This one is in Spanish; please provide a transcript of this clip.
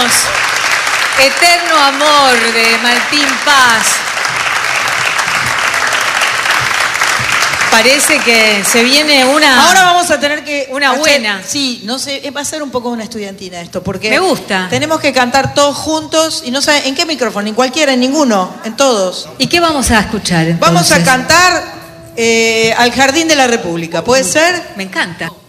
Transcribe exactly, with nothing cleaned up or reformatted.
Eterno Amor de Martín Paz. Parece que se viene una... Ahora vamos a tener que... Una hacer, buena. Sí, no sé, va a ser un poco una estudiantina esto, porque... Me gusta. Tenemos que cantar todos juntos, y no saben en qué micrófono, en cualquiera, en ninguno, en todos. ¿Y qué vamos a escuchar entonces? Vamos a cantar eh, Al Jardín de la República, ¿puede ser? Me encanta.